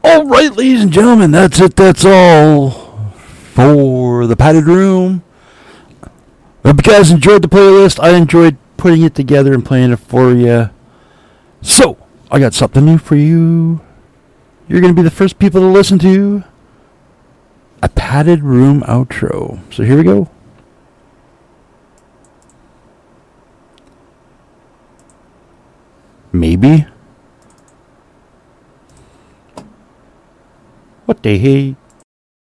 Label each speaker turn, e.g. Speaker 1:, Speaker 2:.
Speaker 1: All right, ladies and gentlemen, that's it. That's all for the padded room. Hope you guys enjoyed the playlist. I enjoyed putting it together and playing it for you. So, I got something new for you. You're going to be the first people to listen to a padded room outro. So here we go. Maybe. What the hey?